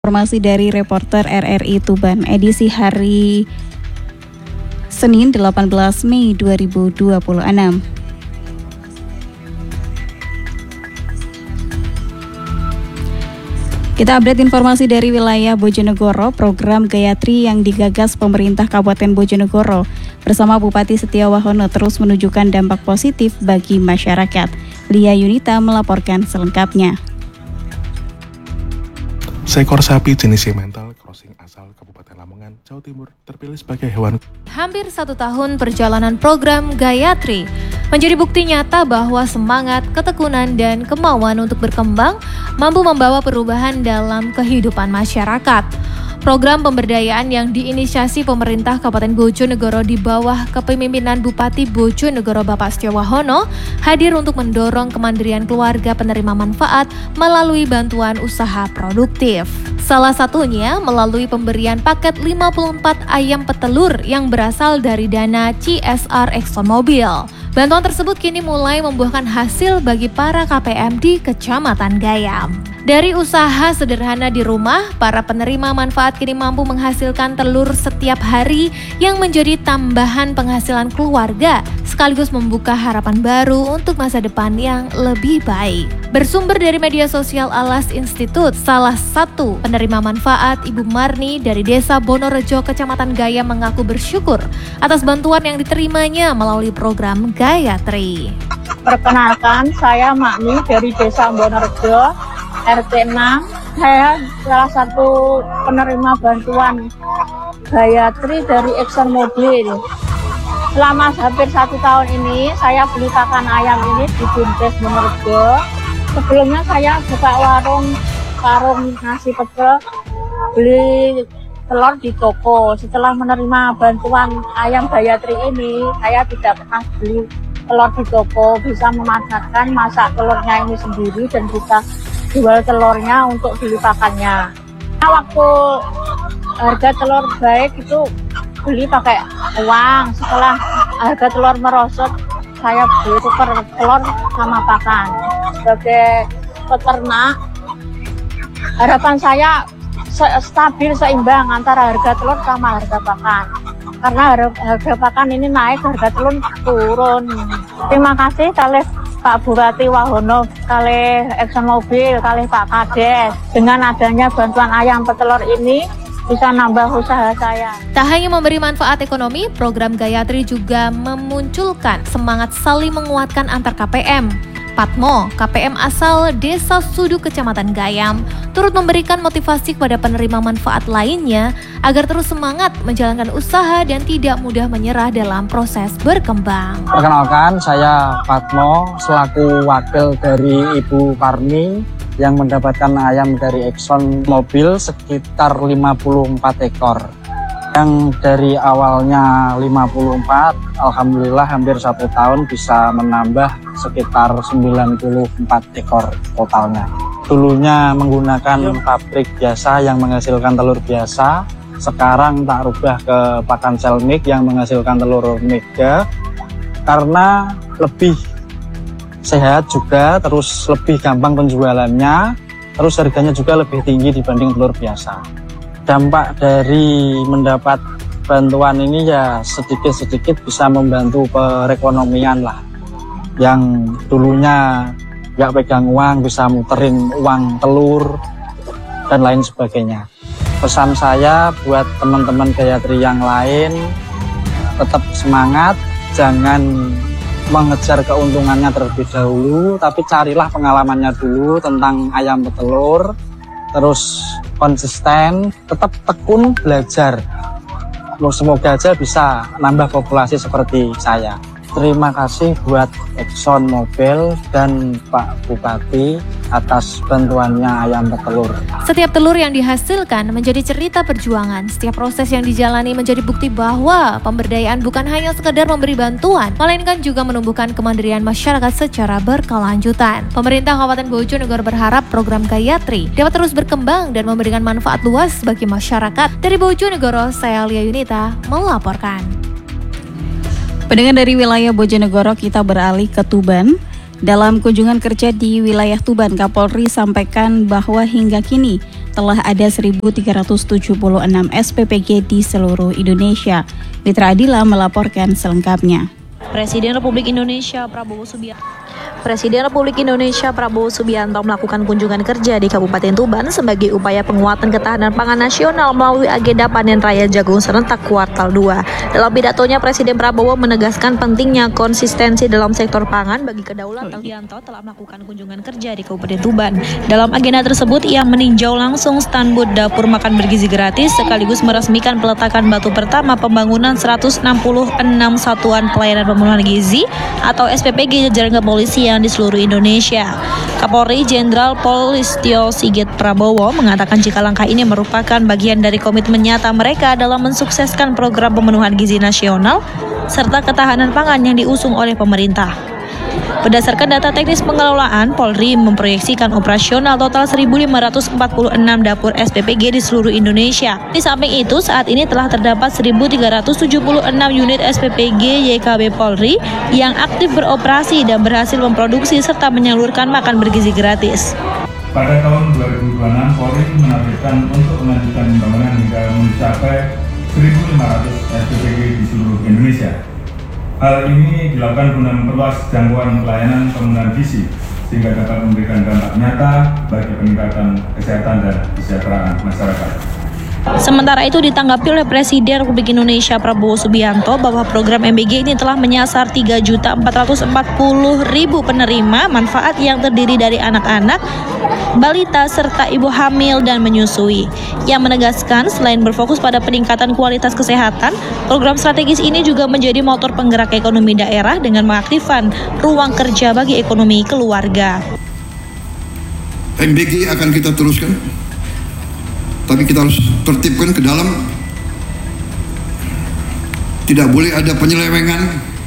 Informasi dari reporter RRI Tuban edisi hari Senin 18 Mei 2026. Kita update informasi dari wilayah Bojonegoro. Program Gayatri yang digagas pemerintah Kabupaten Bojonegoro bersama Bupati Setiawahono terus menunjukkan dampak positif bagi masyarakat. Lia Yunita melaporkan selengkapnya. Seekor sapi jenis simental crossing asal Kabupaten Lamongan, Jawa Timur terpilih sebagai hewan. Hampir 1 tahun perjalanan program Gayatri menjadi bukti nyata bahwa semangat, ketekunan, dan kemauan untuk berkembang mampu membawa perubahan dalam kehidupan masyarakat. Program pemberdayaan yang diinisiasi pemerintah Kabupaten Bojonegoro di bawah kepemimpinan Bupati Bojonegoro Bapak Setiawahono hadir untuk mendorong kemandirian keluarga penerima manfaat melalui bantuan usaha produktif. Salah satunya melalui pemberian paket 54 ayam petelur yang berasal dari dana CSR ExxonMobil. Bantuan tersebut kini mulai membuahkan hasil bagi para KPM di Kecamatan Gayam. Dari usaha sederhana di rumah, para penerima manfaat kini mampu menghasilkan telur setiap hari yang menjadi tambahan penghasilan keluarga, sekaligus membuka harapan baru untuk masa depan yang lebih baik. Bersumber dari media sosial Alas Institute, salah satu penerima manfaat Ibu Marni dari Desa Bonorejo, Kecamatan Gayam mengaku bersyukur atas bantuan yang diterimanya melalui program Gayatri. Perkenalkan, saya Makmi dari Desa Bonorejo, RT 6. Saya salah satu penerima bantuan Gayatri dari ExxonMobil. Selama hampir 1 tahun ini, saya beli pakan ayam ini di Buntes Bonorejo. Sebelumnya saya buka warung nasi pecel, beli telur di toko. Setelah menerima bantuan ayam Gayatri ini, saya tidak pernah beli telur di toko, bisa memanfaatkan masak telurnya ini sendiri dan bisa jual telurnya untuk beli pakannya. Waktu harga telur baik itu beli pakai uang. Setelah harga telur merosot, saya beli tukar telur sama pakan. Sebagai peternak, harapan saya stabil, seimbang antara harga telur sama harga pakan. Karena harga pakan ini naik, harga telur turun. Terima kasih kalih Pak Bupati Wahono, kalih ExxonMobil, kalih Pak Kades. Dengan adanya bantuan ayam petelur ini, bisa nambah usaha saya. Tak hanya memberi manfaat ekonomi, program Gayatri juga memunculkan semangat saling menguatkan antar KPM. Patmo, KPM asal Desa Sudu Kecamatan Gayam, turut memberikan motivasi kepada penerima manfaat lainnya agar terus semangat menjalankan usaha dan tidak mudah menyerah dalam proses berkembang. Perkenalkan, saya Patmo selaku wakil dari Ibu Parmi yang mendapatkan ayam dari ExxonMobil sekitar 54 ekor. Yang dari awalnya 54, alhamdulillah hampir 1 tahun bisa menambah sekitar 94 ekor totalnya. Dulunya menggunakan pabrik biasa yang menghasilkan telur biasa, sekarang tak rubah ke pakan selmik yang menghasilkan telur mega karena lebih sehat juga, terus lebih gampang penjualannya, terus harganya juga lebih tinggi dibanding telur biasa. Dampak dari mendapat bantuan ini ya sedikit-sedikit bisa membantu perekonomian lah. Yang dulunya nggak pegang uang bisa muterin uang telur dan lain sebagainya. Pesan saya buat teman-teman Gayatri yang lain, tetap semangat, jangan mengejar keuntungannya terlebih dahulu, tapi carilah pengalamannya dulu tentang ayam petelur, terus konsisten, tetap tekun belajar. Semoga aja bisa nambah populasi seperti saya. Terima kasih buat ExxonMobil dan Pak Bupati atas bantuannya ayam petelur. Setiap telur yang dihasilkan menjadi cerita perjuangan. Setiap proses yang dijalani menjadi bukti bahwa pemberdayaan bukan hanya sekedar memberi bantuan, melainkan juga menumbuhkan kemandirian masyarakat secara berkelanjutan. Pemerintah Kabupaten Bojonegoro berharap program Gayatri dapat terus berkembang dan memberikan manfaat luas bagi masyarakat. Dari Bojonegoro, saya Lia Yunita melaporkan. Pendengar dari wilayah Bojonegoro, kita beralih ke Tuban. Dalam kunjungan kerja di wilayah Tuban, Kapolri sampaikan bahwa hingga kini telah ada 1.376 SPPG di seluruh Indonesia. Mitra Adila melaporkan selengkapnya. Presiden Republik Indonesia Prabowo Subianto melakukan kunjungan kerja di Kabupaten Tuban sebagai upaya penguatan ketahanan pangan nasional melalui agenda panen raya jagung serentak kuartal 2. Dalam pidatonya, Presiden Prabowo menegaskan pentingnya konsistensi dalam sektor pangan bagi kedaulatan. Subianto telah melakukan kunjungan kerja di Kabupaten Tuban. Dalam agenda tersebut, ia meninjau langsung stand booth dapur makan bergizi gratis sekaligus meresmikan peletakan batu pertama pembangunan 166 satuan pelayanan pemenuhan gizi atau SPPG jajaran kepolisian di seluruh Indonesia. Kapolri Jenderal Polistio Sigit Prabowo mengatakan jika langkah ini merupakan bagian dari komitmen nyata mereka dalam mensukseskan program pemenuhan gizi nasional serta ketahanan pangan yang diusung oleh pemerintah. Berdasarkan data teknis pengelolaan, Polri memproyeksikan operasional total 1.546 dapur SPPG di seluruh Indonesia. Di samping itu, saat ini telah terdapat 1.376 unit SPPG YKB Polri yang aktif beroperasi dan berhasil memproduksi serta menyalurkan makan bergizi gratis. Pada tahun 2026, Polri menargetkan untuk melanjutkan pembangunan hingga mencapai 1.500 SPPG di seluruh Indonesia. Hal ini dilakukan guna memperluas jangkauan pelayanan pemenuhan gizi sehingga dapat memberikan dampak nyata bagi peningkatan kesehatan dan kesejahteraan masyarakat. Sementara itu ditanggapi oleh Presiden Republik Indonesia Prabowo Subianto bahwa program MBG ini telah menyasar 3.440.000 penerima manfaat yang terdiri dari anak-anak, balita serta ibu hamil dan menyusui. Yang menegaskan selain berfokus pada peningkatan kualitas kesehatan, program strategis ini juga menjadi motor penggerak ekonomi daerah dengan mengaktifkan ruang kerja bagi ekonomi keluarga. MBG akan kita teruskan, tapi kita harus tertibkan ke dalam. Tidak boleh ada penyelewengan,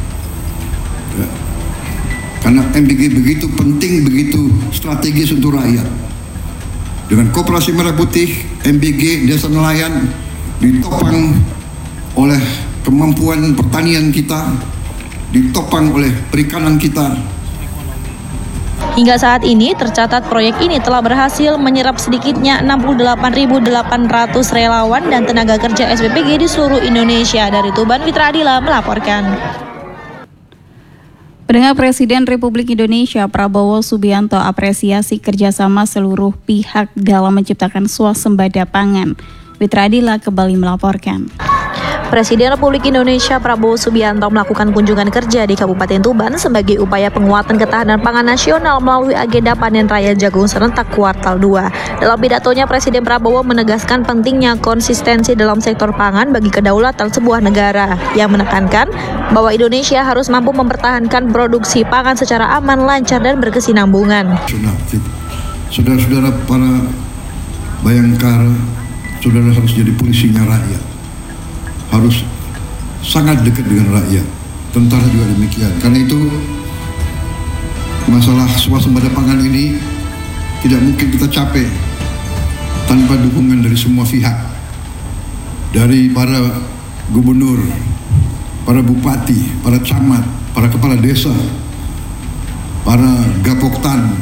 karena MBG begitu penting, begitu strategis untuk rakyat. Dengan Koperasi Merah Putih, MBG Desa Nelayan ditopang oleh kemampuan pertanian kita, ditopang oleh perikanan kita. Hingga saat ini tercatat proyek ini telah berhasil menyerap sedikitnya 68.800 relawan dan tenaga kerja SPPG di seluruh Indonesia. Dari Tuban, Mitra Adila melaporkan. Pendengar, Presiden Republik Indonesia Prabowo Subianto apresiasi kerjasama seluruh pihak dalam menciptakan swasembada pangan. Mitra Adila kembali melaporkan. Presiden Republik Indonesia Prabowo Subianto melakukan kunjungan kerja di Kabupaten Tuban sebagai upaya penguatan ketahanan pangan nasional melalui agenda panen raya jagung serentak kuartal 2. Dalam pidatonya, Presiden Prabowo menegaskan pentingnya konsistensi dalam sektor pangan bagi kedaulatan sebuah negara, yang menekankan bahwa Indonesia harus mampu mempertahankan produksi pangan secara aman, lancar, dan berkesinambungan. Saudara-saudara para Bayangkara, saudara harus jadi polisinya rakyat. Harus sangat dekat dengan rakyat. Tentara juga demikian. Karena itu masalah swasembada pangan ini tidak mungkin kita capai tanpa dukungan dari semua pihak. Dari para gubernur, para bupati, para camat, para kepala desa, para gapoktan,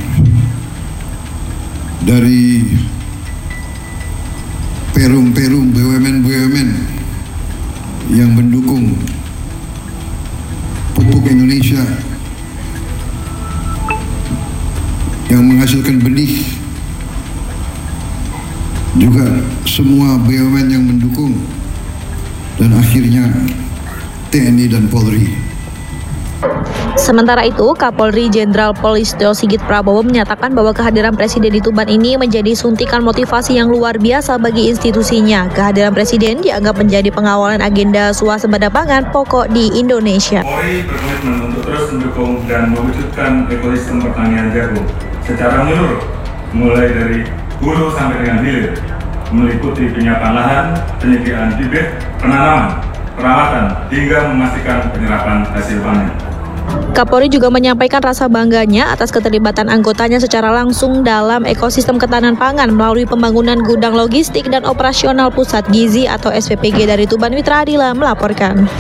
dari perum-perum, BUMN yang mendukung pupuk Indonesia yang menghasilkan benih, juga semua BUMN yang mendukung, dan akhirnya TNI dan Polri. Sementara itu, Kapolri Jenderal Polistio Sigit Prabowo menyatakan bahwa kehadiran Presiden di Tuban ini menjadi suntikan motivasi yang luar biasa bagi institusinya. Kehadiran Presiden dianggap menjadi pengawalan agenda swasembada pangan pokok di Indonesia. Polri berkomitmen untuk terus mendukung dan mewujudkan ekosistem pertanian jagung secara menyeluruh, mulai dari hulu sampai dengan hilir, meliputi penyiapan lahan, penyediaan bibit, penanaman, perawatan, hingga memastikan penyerapan hasil panen. Kapolri juga menyampaikan rasa bangganya atas keterlibatan anggotanya secara langsung dalam ekosistem ketahanan pangan melalui pembangunan gudang logistik dan operasional pusat gizi atau SPPG. Dari Tuban, Mitra Adila melaporkan.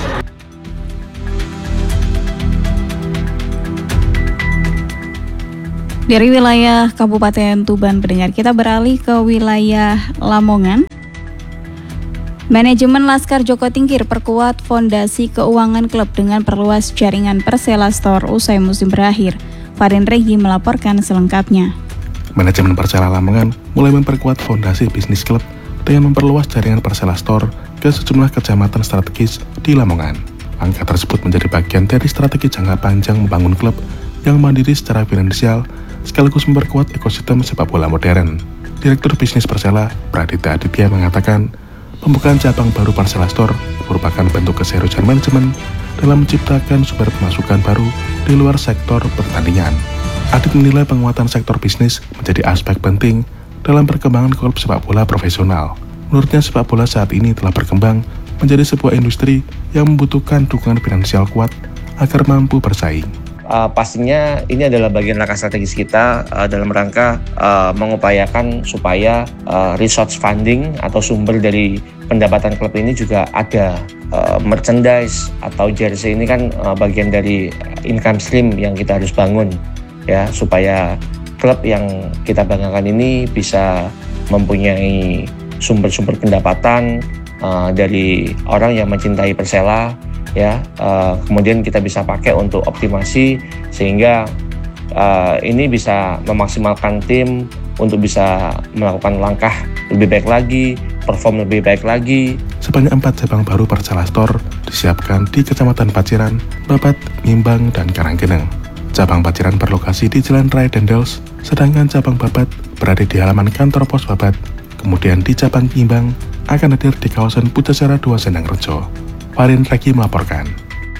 Dari wilayah Kabupaten Tuban, pendengar, kita beralih ke wilayah Lamongan. Manajemen Laskar Joko Tingkir perkuat fondasi keuangan klub dengan perluas jaringan Persela Store usai musim berakhir. Farin Regi melaporkan selengkapnya. Manajemen Persela Lamongan mulai memperkuat fondasi bisnis klub dengan memperluas jaringan Persela Store ke sejumlah kecamatan strategis di Lamongan. Langkah tersebut menjadi bagian dari strategi jangka panjang membangun klub yang mandiri secara finansial sekaligus memperkuat ekosistem sepak bola modern. Direktur Bisnis Persela, Pradita Aditya, mengatakan pembukaan cabang baru Persela Store merupakan bentuk keseriusan manajemen dalam menciptakan sumber pemasukan baru di luar sektor pertandingan. Adit menilai penguatan sektor bisnis menjadi aspek penting dalam perkembangan klub sepak bola profesional. Menurutnya sepak bola saat ini telah berkembang menjadi sebuah industri yang membutuhkan dukungan finansial kuat agar mampu bersaing. Pastinya ini adalah bagian langkah strategis kita dalam rangka mengupayakan supaya resource funding atau sumber dari pendapatan klub ini juga ada. Merchandise atau jersey ini kan bagian dari income stream yang kita harus bangun ya, supaya klub yang kita banggakan ini bisa mempunyai sumber-sumber pendapatan dari orang yang mencintai Persela. Ya, kemudian kita bisa pakai untuk optimasi sehingga ini bisa memaksimalkan tim untuk bisa melakukan langkah lebih baik lagi, perform lebih baik lagi. Sebanyak 4 cabang baru Persela Store disiapkan di Kecamatan Paciran, Babat, Ngimbang, dan Karanggeneng. Cabang Paciran berlokasi di Jalan Raya Dendels, sedangkan cabang Babat berada di halaman kantor pos Babat. Kemudian di cabang Ngimbang akan hadir di kawasan Pucasara 2 Sendang Rejo. Farin Regi melaporkan.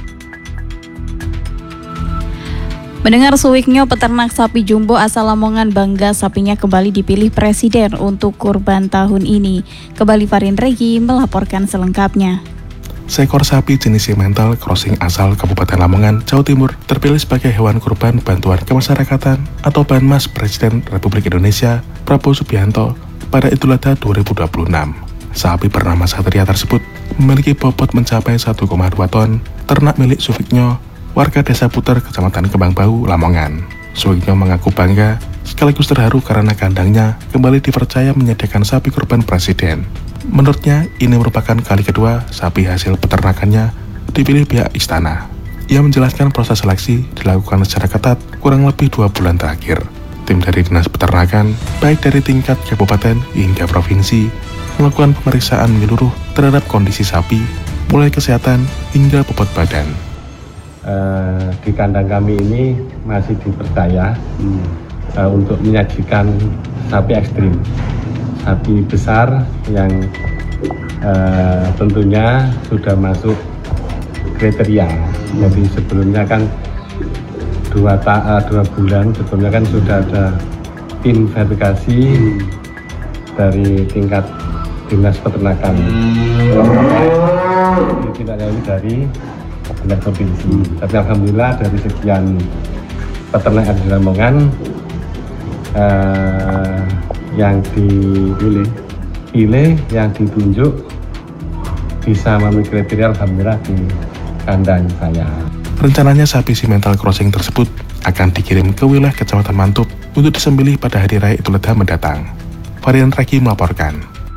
Mendengar Suwiknyo, peternak sapi jumbo asal Lamongan bangga sapinya kembali dipilih presiden untuk kurban tahun ini. Kembali Farin Regi melaporkan selengkapnya. Seekor sapi jenis Simmental crossing asal Kabupaten Lamongan, Jawa Timur terpilih sebagai hewan kurban bantuan kemasyarakatan atau Banmas Presiden Republik Indonesia Prabowo Subianto pada Idul Adha 2026. Sapi bernama Satria tersebut memiliki bobot mencapai 1,2 ton, ternak milik Suwiknyo, warga Desa Puter, Kecamatan Kembang Bau, Lamongan. Suwiknyo mengaku bangga sekaligus terharu karena kandangnya kembali dipercaya menyediakan sapi kurban presiden. Menurutnya, ini merupakan kali kedua sapi hasil peternakannya dipilih pihak istana. Ia menjelaskan proses seleksi dilakukan secara ketat kurang lebih 2 bulan terakhir. Tim dari Dinas Peternakan, baik dari tingkat kabupaten hingga provinsi, melakukan pemeriksaan menyeluruh terhadap kondisi sapi, mulai kesehatan hingga bobot badan. Di kandang kami ini masih dipercaya untuk menyajikan sapi ekstrim, sapi besar yang tentunya sudah masuk kriteria. Jadi sebelumnya kan 2 bulan sebelumnya kan sudah ada tim verifikasi dari tingkat Dinas Peternakan, tidak hanya dari tingkat provinsi. Tapi alhamdulillah dari sekian peternak di Lamongan yang dipilih, yang ditunjuk bisa memenuhi kriteria, alhamdulillah di kandang saya. Rencananya sapi Simmental crossing tersebut akan dikirim ke wilayah Kecamatan Mantup untuk disembelih pada hari raya Idul Adha mendatang. Farin Regi melaporkan.